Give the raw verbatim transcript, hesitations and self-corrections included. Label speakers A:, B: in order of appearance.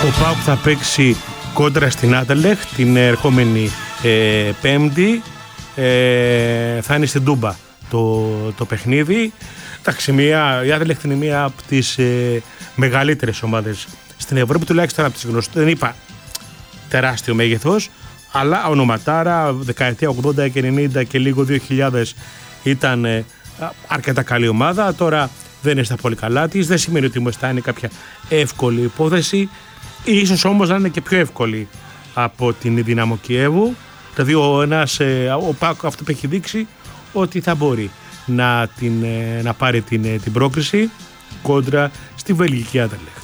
A: Ο ΠΑΟΚ θα παίξει κόντρα στην Άντελεχτ την ερχόμενη ε, Πέμπτη. Ε, θα είναι στην Τούμπα το, το παιχνίδι. Εντάξει, μια, η Άντελεχτ είναι μία από τις ε, μεγαλύτερες ομάδες στην Ευρώπη, τουλάχιστον από τις γνωστές. Δεν είπα τεράστιο μέγεθος, αλλά ονοματάρα, δεκαετία ογδόντα και ενενήντα και λίγο δύο χιλιάδες ήταν ε, αρκετά καλή ομάδα. Τώρα δεν είναι στα πολύ καλά της. Δεν σημαίνει ότι όμως θα είναι κάποια εύκολη υπόθεση. Ίσως όμως να είναι και πιο εύκολη από την Δυναμό Κιέβου. Δηλαδή ο, ένας, ο ΠΑΟΚ αυτό που έχει δείξει ότι θα μπορεί να, την, να πάρει την, την πρόκριση κόντρα στη βελγική Άντελεχτ.